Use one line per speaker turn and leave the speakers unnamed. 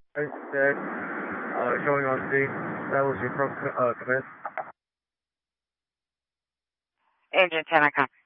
Dead. Showing on scene. That was your command.
Agent 10, I copy.